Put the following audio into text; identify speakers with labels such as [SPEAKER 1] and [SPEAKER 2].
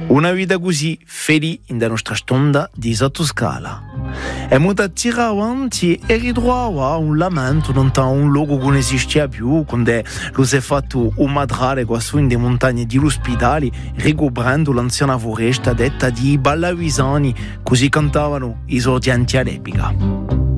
[SPEAKER 1] Una vita così ferì in nostra stonda di Sottoscala. E molto tira avanti e ritrova un lamento non un luogo che non esisteva più, quando lo si è fatto un madrare qua su in le montagne di L'Ospitali, ricoprendo l'anziana foresta detta di Ballavisani, così cantavano i sorgenti all'epica.